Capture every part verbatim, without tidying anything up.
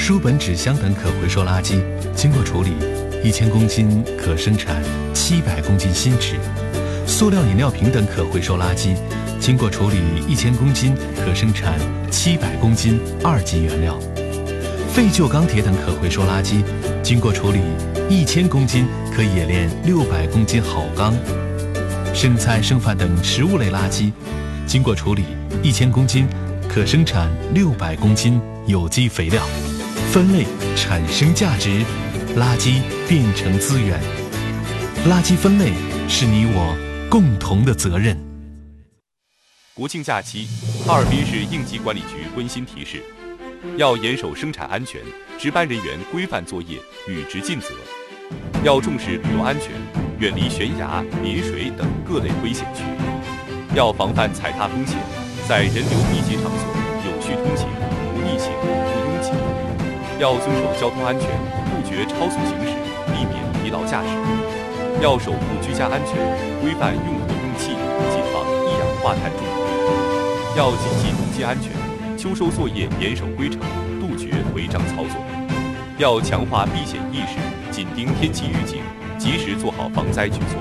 书本、纸箱等可回收垃圾，经过处理，一千公斤可生产七百公斤新纸；塑料饮料瓶等可回收垃圾，经过处理，一千公斤可生产七百公斤二级原料；废旧钢铁等可回收垃圾，经过处理，一千公斤可冶炼六百公斤好钢；剩菜剩饭等食物类垃圾，经过处理，一千公斤可生产六百公斤有机肥料。分类产生价值，垃圾变成资源。垃圾分类是你我共同的责任。 国庆假期，哈尔滨市应急管理局温馨提示：要严守生产安全，值班人员规范作业，履职尽责；要重视旅游安全，远离悬崖、临水等各类危险区；要防范踩踏风险，在人流密集场所有序通行，不逆行、不拥挤；要遵守交通安全，杜绝超速行驶，避免疲劳驾驶；要守护居家安全，规范用火用气，谨防一氧化碳中毒；要谨记农机安全，秋收作业严守规程，杜绝违章操作；要强化避险意识，紧盯天气预警，及时做好防灾举措。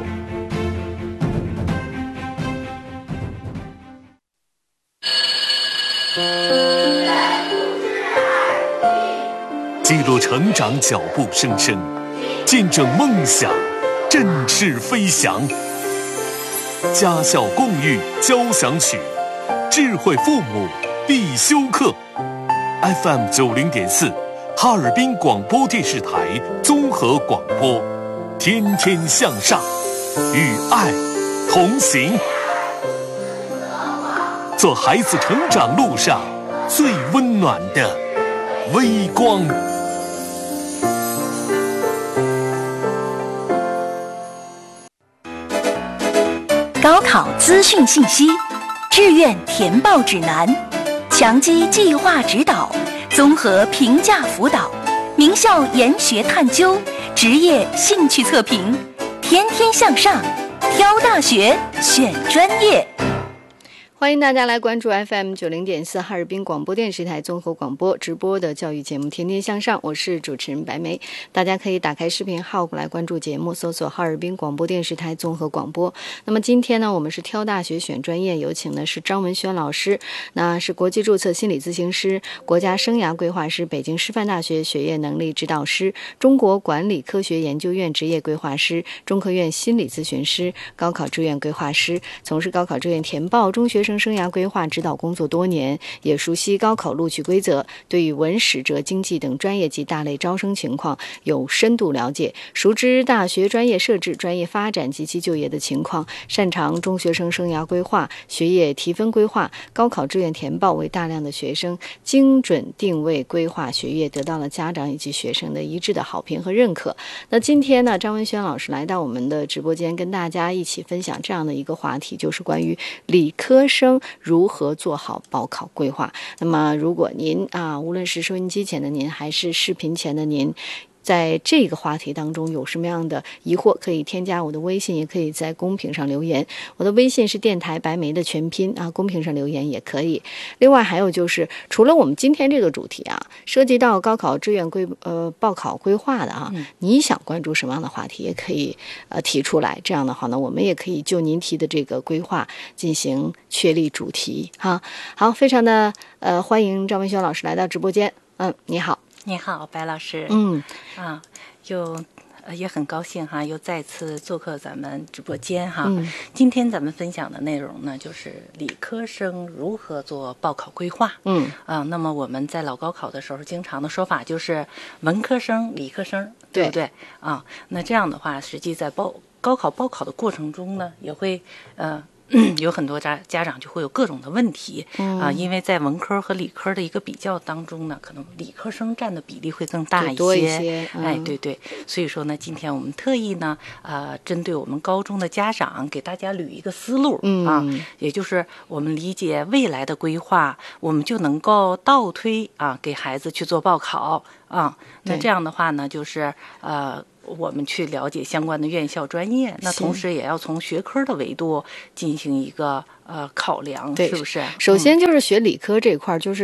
记录成长脚步声声，见证梦想振翅飞翔。家校共育交响曲，智慧父母必修课。F M 九零点四，哈尔滨广播电视台综合广播，天天向上，与爱同行，做孩子成长路上最温暖的微光。 高考资讯信息，志愿填报指南，强基计划指导，综合评价辅导，名校研学探究，职业兴趣测评，天天向上，挑大学选专业。 欢迎大家来关注 F M 九零点四哈尔滨广播电视台综合广播直播的教育节目《天天向上》，我是主持人白梅。大家可以打开视频号过来关注节目，搜索哈尔滨广播电视台综合广播。那么今天呢，我们是挑大学选专业，有请的是张文轩老师，那是国际注册心理咨询师、国家生涯规划师、北京师范大学学业能力指导师、中国管理科学研究院职业规划师、中科院心理咨询师、高考志愿规划师，从事高考志愿填报、中学生生涯规划指导工作多年，也熟悉高考录取规则，对于文史哲经济等专业及大类招生情况有深度了解，熟知大学专业设置、专业发展及其就业的情况，擅长中学生生涯规划、学业提分规划、高考志愿填报，为大量的学生精准定位规划学业，得到了家长以及学生的一致的好评和认可。那今天呢，张文轩老师来到我们的直播间，跟大家一起分享这样的一个话题，就是关于理科生如何做好报考规划。那么如果您啊，无论是收音机前的您还是视频前的您，在这个话题当中有什么样的疑惑，可以添加我的微信，也可以在公屏上留言。我的微信是电台白梅的全拼啊，公屏上留言也可以。另外还有就是，除了我们今天这个主题啊，涉及到高考志愿规呃报考规划的啊，嗯、你想关注什么样的话题，也可以呃提出来。这样的话呢，我们也可以就您提的这个规划进行确立主题哈。好，非常的呃欢迎张文轩老师来到直播间。嗯，你好。 你好，白老师。 嗯， 啊，又呃也很高兴哈，又再次做客咱们直播间哈。 嗯， 今天咱们分享的内容呢，就是理科生如何做报考规划。 嗯， 啊，那么我们在老高考的时候，经常的说法就是文科生、理科生，对不对？啊，那这样的话，实际在报高考报考的过程中呢，也会呃。有很多家家长就会有各种的问题、嗯、啊，因为在文科和理科的一个比较当中呢，可能理科生占的比例会更大一些， 多一些、嗯、 哎，对对，所以说呢，今天我们特意呢，呃，针对我们高中的家长，给大家捋一个思路、 嗯、 啊，也就是我们理解未来的规划，我们就能够倒推啊，给孩子去做报考啊，那这样的话呢，就是呃。我们去了解相关的院校专业，那同时也要从学科的维度进行一个呃考量，是不是？ 首先就是学理科这块，就是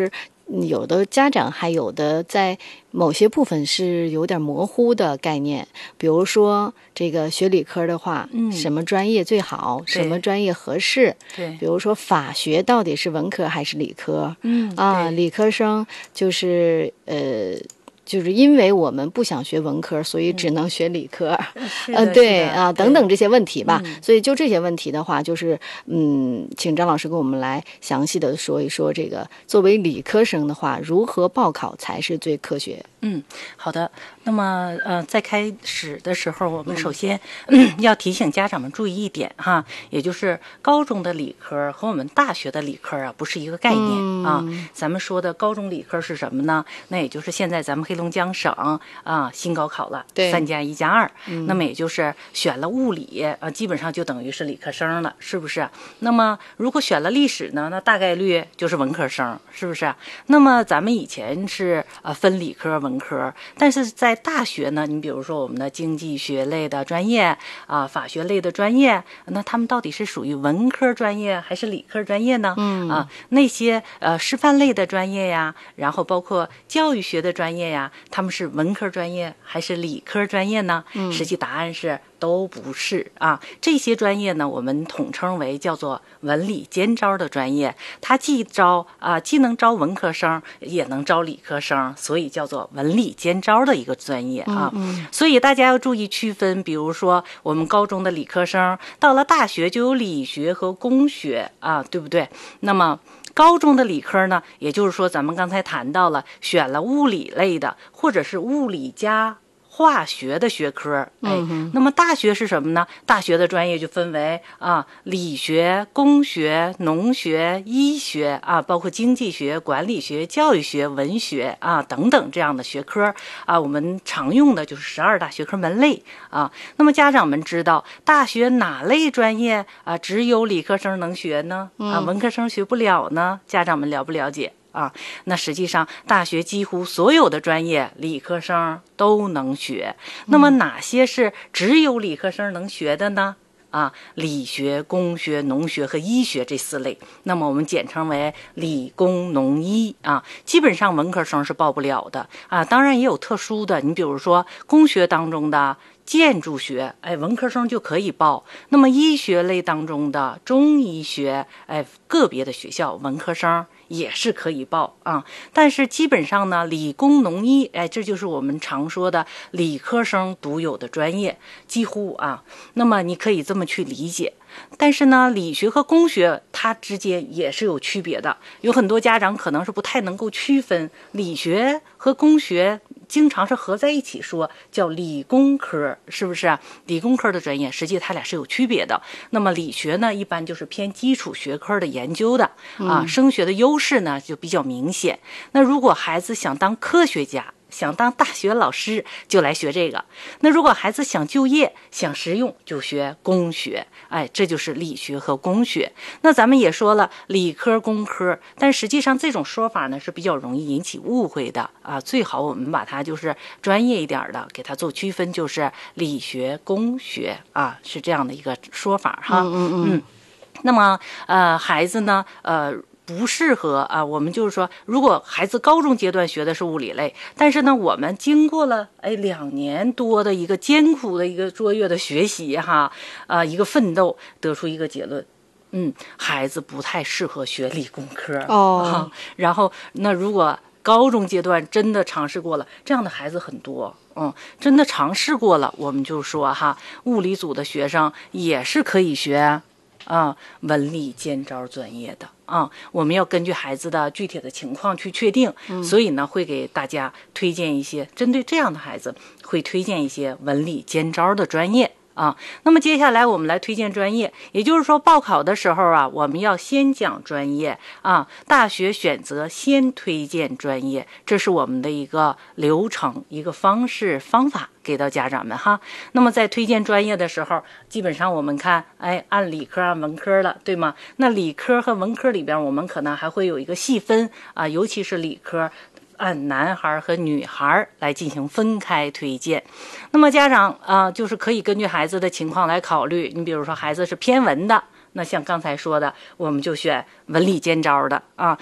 有的家长还有的在某些部分是有点模糊的概念，比如说这个学理科的话， 嗯， 什么专业最好，什么专业合适？ 对， 比如说法学到底是文科还是理科？ 嗯啊，理科生就是呃。就是因为我们不想学文科，所以只能学理科， 嗯、 呃，对啊，等等这些问题吧。 嗯、 所以就这些问题的话，就是嗯，请张老师给我们来详细的说一说，这个作为理科生的话，如何报考才是最科学？ 嗯，好的。那么呃，在开始的时候，我们首先、嗯、要提醒家长们注意一点哈，也就是高中的理科和我们大学的理科啊不是一个概念、嗯、啊。咱们说的高中理科是什么呢？那也就是现在咱们黑龙江省啊新高考了， 对， 三加一加二，那么也就是选了物理啊，基本上就等于是理科生了，是不是？那么如果选了历史呢，那大概率就是文科生，是不是？那么咱们以前是呃分理科文科，但是在大学呢，你比如说我们的经济学类的专业啊、呃，法学类的专业，那他们到底是属于文科专业还是理科专业呢？ 嗯啊，那些呃师范类的专业呀，然后包括教育学的专业呀，他们是文科专业还是理科专业呢？ 嗯， 实际答案是都不是啊。这些专业呢，我们统称为叫做文理兼招的专业，它既招啊，既能招文科生，也能招理科生，所以叫做文理兼招的一个专业啊。 嗯嗯、 所以大家要注意区分，比如说我们高中的理科生，到了大学就有理学和工学啊，对不对？那么高中的理科呢，也就是说咱们刚才谈到了，选了物理类的，或者是物理加化学的学科，哎， 嗯、 那么大学是什么呢？大学的专业就分为啊，理学、工学、农学、医学啊，包括经济学、管理学、教育学、文学啊等等这样的学科啊，我们常用的就是十二大学科门类啊。那么家长们知道，大学哪类专业啊只有理科生能学呢？啊，文科生学不了呢？家长们了不了解？啊，那实际上大学几乎所有的专业理科生都能学。那么哪些是只有理科生能学的呢？啊，理学、工学、农学和医学这四类，那么我们简称为理工农医啊。基本上文科生是报不了的啊，当然也有特殊的，你比如说工学当中的建筑学，哎，文科生就可以报。那么医学类当中的中医学，哎，个别的学校文科生也是可以报啊。但是基本上呢，理工农医，哎，这就是我们常说的理科生独有的专业，几乎啊。那么你可以这么去理解。但是呢，理学和工学它之间也是有区别的，有很多家长可能是不太能够区分理学和工学，经常是合在一起说叫理工科，是不是？理工科的专业实际它俩是有区别的。那么理学呢，一般就是偏基础学科的研究的啊，升学的优势呢就比较明显。那如果孩子想当科学家，想当大学老师就来学这个，那如果孩子想就业想实用就学工学，哎，这就是理学和工学。那咱们也说了理科工科，但实际上这种说法呢是比较容易引起误会的啊，最好我们把它就是专业一点的给它做区分，就是理学工学啊，是这样的一个说法哈。 嗯嗯嗯。 嗯那么呃孩子呢呃不适合啊，我们就是说，如果孩子高中阶段学的是物理类，但是呢，我们经过了哎两年多的一个艰苦的一个卓越的学习哈，啊一个奋斗，得出一个结论，嗯，孩子不太适合学理工科哦、 啊。然后那如果高中阶段真的尝试过了，这样的孩子很多。嗯，真的尝试过了，我们就说哈，物理组的学生也是可以学啊文理兼招专业的。啊，我们要根据孩子的具体的情况去确定， 嗯、 所以呢，会给大家推荐一些针对这样的孩子，会推荐一些文理兼招的专业啊。那么接下来我们来推荐专业，也就是说报考的时候啊，我们要先讲专业啊，大学选择先推荐专业，这是我们的一个流程、一个方式、方法。给到家长们哈，那么在推荐专业的时候，基本上我们看，哎，按理科按文科了，对吗？那理科和文科里边，我们可能还会有一个细分啊，尤其是理科，按男孩和女孩来进行分开推荐。那么家长啊，就是可以根据孩子的情况来考虑。你比如说，孩子是偏文的。那像刚才说的，我们就选文理兼招的啊。